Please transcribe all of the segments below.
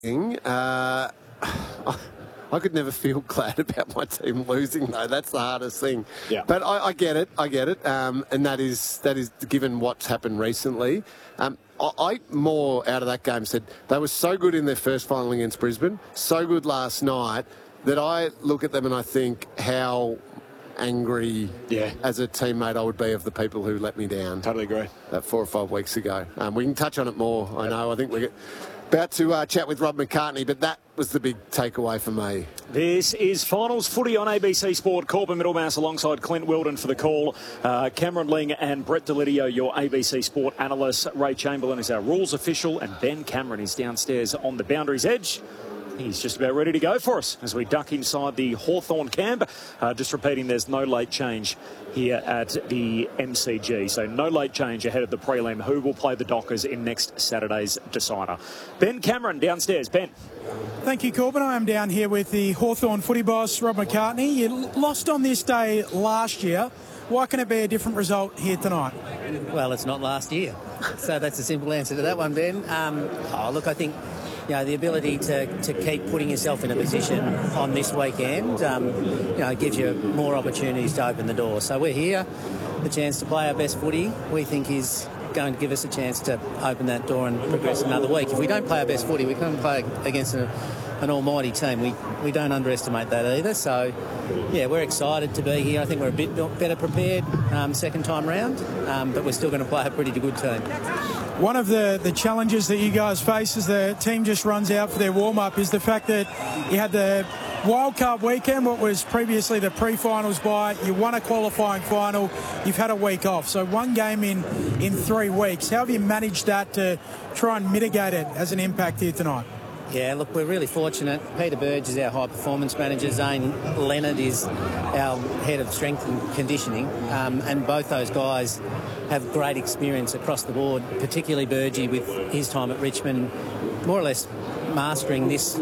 I could never feel glad about my team losing, though. That's the hardest thing. Yeah. But I get it. And that is given what's happened recently. I more out of that game said they were so good in their first final against Brisbane, so good last night, that I look at them and I think how angry as a teammate I would be of the people who let me down. Totally agree. 4 or 5 weeks ago. We can touch on it more. I know. I think we're about to chat with Rob McCartney, but that was the big takeaway for me. This is Finals Footy on ABC Sport. Corbin Middlemass alongside Clint Wilden for the call. Cameron Ling and Brett Delidio, your ABC Sport analysts. Ray Chamberlain is our rules official, and Ben Cameron is downstairs on the boundary's edge. He's just about ready to go for us as we duck inside the Hawthorn camp. Just repeating, there's no late change here at the MCG. So no late change ahead of the prelim. Who will play the Dockers in next Saturday's decider? Ben Cameron downstairs. Ben. Thank you, Corbin. I am down here with the Hawthorn footy boss, Rob McCartney. You lost on this day last year. Why can it be a different result here tonight? Well, it's not last year. So that's a simple answer to that one, Ben. Look, I think the ability to keep putting yourself in a position on this weekend, gives you more opportunities to open the door. So we're here, the chance to play our best footy, we think is going to give us a chance to open that door and progress another week. If we don't play our best footy, we can't play against an almighty team. We don't underestimate that either. So, we're excited to be here. I think we're a bit better prepared second time round, but we're still going to play a pretty good team. One of the challenges that you guys face as the team just runs out for their warm-up is the fact that you had the wildcard weekend, what was previously the pre-finals bye. You won a qualifying final. You've had a week off. So one game in 3 weeks. How have you managed that to try and mitigate it as an impact here tonight? Yeah, look, we're really fortunate. Peter Burge is our high-performance manager. Zane Leonard is our head of strength and conditioning. And both those guys have great experience across the board, particularly Burgey with his time at Richmond, more or less mastering this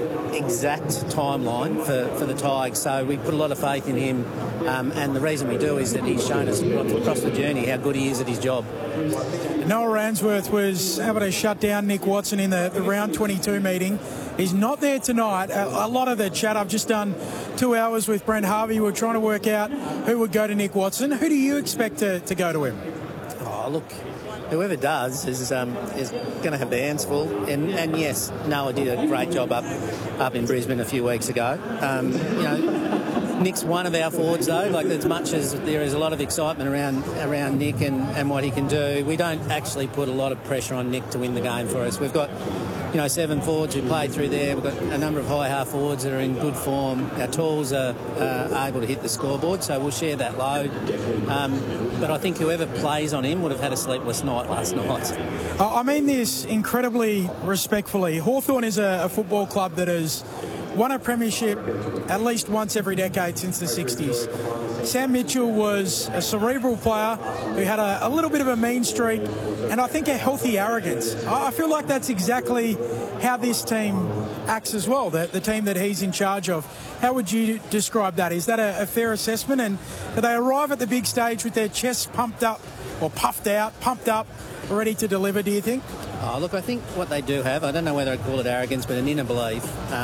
exact timeline for the Tigers. So we put a lot of faith in him. And the reason we do is that he's shown us across the journey how good he is at his job. Noah Ransworth was able to shut down Nick Watson in the round 22 meeting. He's not there tonight. A lot of the chat, I've just done 2 hours with Brent Harvey. We're trying to work out who would go to Nick Watson. Who do you expect to go to him? Oh, look, whoever does is going to have their hands full. And yes, Noah did a great job up in Brisbane a few weeks ago. Nick's one of our forwards, though. Like, as much as there is a lot of excitement around Nick and what he can do, we don't actually put a lot of pressure on Nick to win the game for us. We've got 7 forwards who played through there. We've got a number of high half forwards that are in good form. Our tools are able to hit the scoreboard, so we'll share that load. But I think whoever plays on him would have had a sleepless night last night. I mean this incredibly respectfully. Hawthorn is a football club that has won a premiership at least once every decade since the 60s. Sam Mitchell was a cerebral player who had a little bit of a mean streak and I think a healthy arrogance. I feel like that's exactly how this team acts as well, the team that he's in charge of. How would you describe that? Is that a fair assessment? And do they arrive at the big stage with their chests pumped up or puffed out, pumped up, ready to deliver, do you think? Oh, look, I think what they do have, I don't know whether I'd call it arrogance, but an inner belief.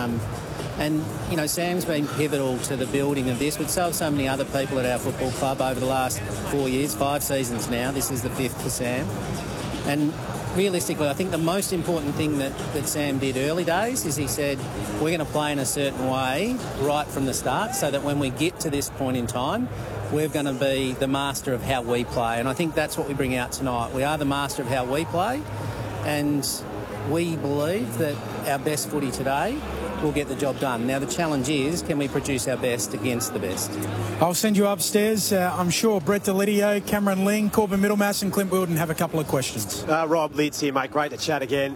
And, Sam's been pivotal to the building of this. We've sold so many other people at our football club over the last 4 years, 5 seasons now. This is the 5th for Sam. And realistically, I think the most important thing that Sam did early days is he said, we're going to play in a certain way right from the start so that when we get to this point in time, we're going to be the master of how we play. And I think that's what we bring out tonight. We are the master of how we play. And we believe that our best footy today will get the job done. Now, the challenge is, can we produce our best against the best? I'll send you upstairs. I'm sure Brett Delidio, Cameron Ling, Corbin Middlemass and Clint Wilden have a couple of questions. Rob Litz here, mate. Great to chat again.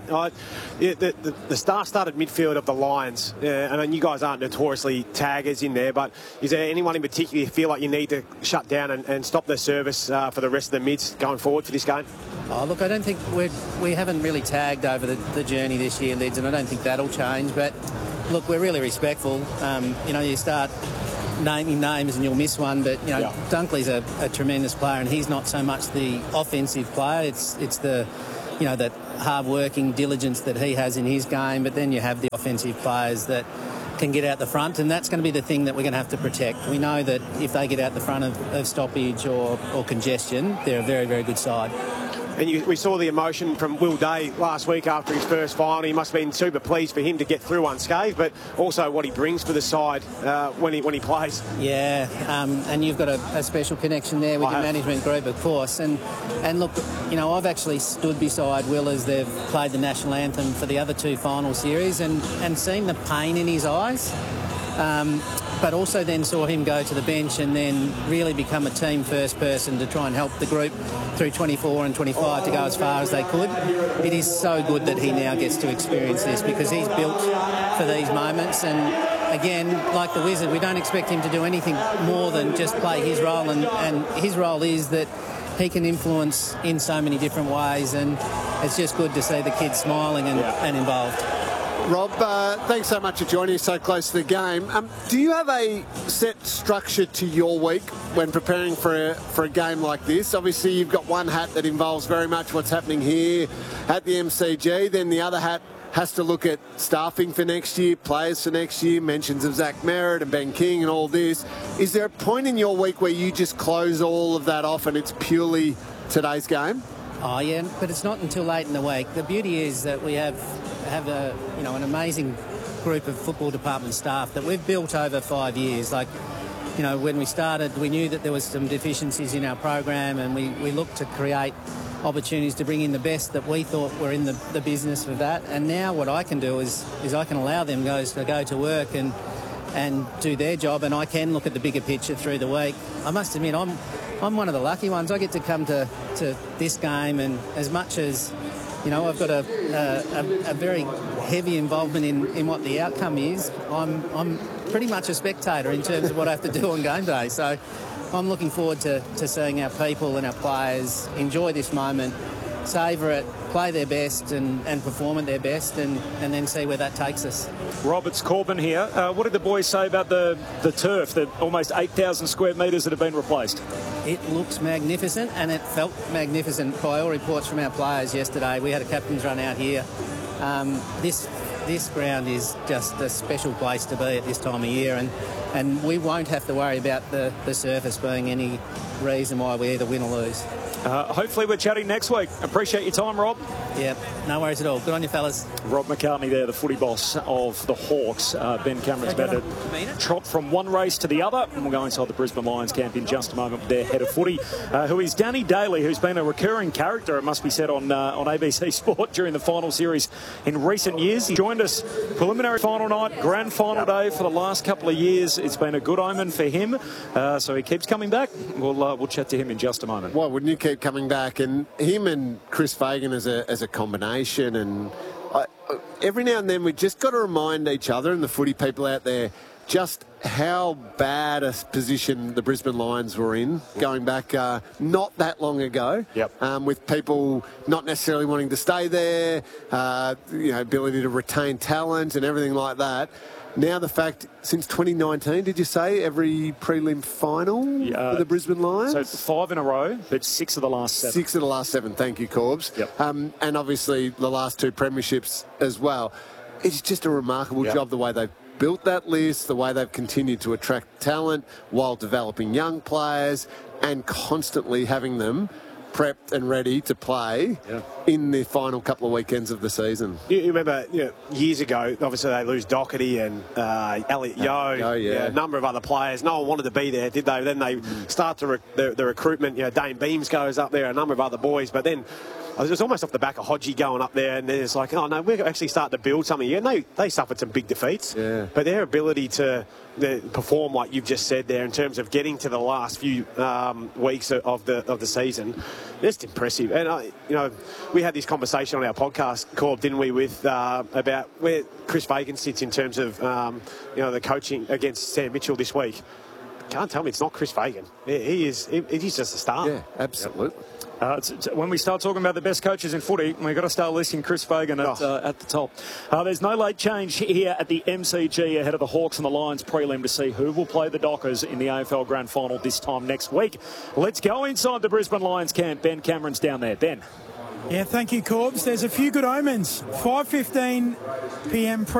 The star-studded midfield of the Lions, I mean, you guys aren't notoriously taggers in there, but is there anyone in particular you feel like you need to shut down and stop their service for the rest of the mids going forward for this game? Oh, look, I don't think we haven't really tagged over the journey this year, Lids, and I don't think that'll change, but look, we're really respectful. You start naming names and you'll miss one, but Dunkley's a tremendous player, and he's not so much the offensive player. It's the that hard-working diligence that he has in his game, but then you have the offensive players that can get out the front, and that's going to be the thing that we're going to have to protect. We know that if they get out the front of stoppage or congestion, they're a very, very good side. And we saw the emotion from Will Day last week after his first final. He must have been super pleased for him to get through unscathed, but also what he brings for the side when he plays. Yeah, and you've got a special connection there with your management group, of course. And look, I've actually stood beside Will as they've played the national anthem for the other two final series and seen the pain in his eyes. But also then saw him go to the bench and then really become a team first person to try and help the group through 24 and 25 to go as far as they could. It is so good that he now gets to experience this because he's built for these moments. And again, like the Wizard, we don't expect him to do anything more than just play his role. And his role is that he can influence in so many different ways. And it's just good to see the kids smiling and involved. Rob, thanks so much for joining us so close to the game. Do you have a set structure to your week when preparing for a game like this? Obviously, you've got one hat that involves very much what's happening here at the MCG. Then the other hat has to look at staffing for next year, players for next year, mentions of Zach Merritt and Ben King and all this. Is there a point in your week where you just close all of that off and it's purely today's game? Oh, yeah, but it's not until late in the week. The beauty is that we have an amazing group of football department staff that we've built over 5 years. Like, when we started, we knew that there was some deficiencies in our program, and we looked to create opportunities to bring in the best that we thought were in the business for that. And now what I can do is I can allow them guys to go to work and do their job, and I can look at the bigger picture through the week. I must admit, I'm one of the lucky ones. I get to come to this game, and as much as I've got a very heavy involvement in what the outcome is, I'm pretty much a spectator in terms of what I have to do on game day. So I'm looking forward to seeing our people and our players enjoy this moment, savour it, play their best and perform at their best, and then see where that takes us. Roberts Corbin here. What did the boys say about the turf, the almost 8,000 square metres that have been replaced? It looks magnificent, and it felt magnificent by all reports from our players yesterday. We had a captain's run out here. This ground is just a special place to be at this time of year, and we won't have to worry about the surface being any reason why we either win or lose. Hopefully we're chatting next week. Appreciate your time, Rob. Yeah, no worries at all. Good on you, fellas. Rob McCartney there, the footy boss of the Hawks. Ben Cameron's about to trot from one race to the other, and we'll go inside the Brisbane Lions camp in just a moment with their head of footy, who is Danny Daly, who's been a recurring character, it must be said, on ABC Sport during the final series in recent years. He joined us preliminary final night, grand final day for the last couple of years. It's been a good omen for him, so he keeps coming back. We'll chat to him in just a moment. Why wouldn't you keep coming back? And him and Chris Fagan as a combination, and every now and then we just got to remind each other and the footy people out there just how bad a position the Brisbane Lions were in going back not that long ago. Yep. With people not necessarily wanting to stay there, ability to retain talent and everything like that. Now the fact, since 2019, did you say, every prelim final for the Brisbane Lions? So 5 in a row, but 6 of the last 7. 6 of the last 7, thank you, Corbs. Yep. And obviously the last 2 premierships as well. It's just a remarkable job, the way they've built that list, the way they've continued to attract talent while developing young players and constantly having them prepped and ready to play in the final couple of weekends of the season. You remember years ago, obviously they lose Doherty and Elliot Yeo, a number of other players. No one wanted to be there, did they? Then they start to the recruitment. Dane Beams goes up there, a number of other boys, but then it was almost off the back of Hodgie going up there, and then it's like, oh no, we're actually starting to build something. And they suffered some big defeats, but their ability to perform like you've just said there in terms of getting to the last few weeks of the season, just impressive. And we had this conversation on our podcast, Corb, didn't we, with about where Chris Fagan sits in terms of the coaching against Sam Mitchell this week. Can't tell me it's not Chris Fagan. He's just a star. Yeah, absolutely. When we start talking about the best coaches in footy, we've got to start listing Chris Fagan at the top. There's no late change here at the MCG ahead of the Hawks and the Lions prelim to see who will play the Dockers in the AFL Grand Final this time next week. Let's go inside the Brisbane Lions camp. Ben Cameron's down there. Ben. Yeah, thank you, Corbs. There's a few good omens. 5:15 p.m.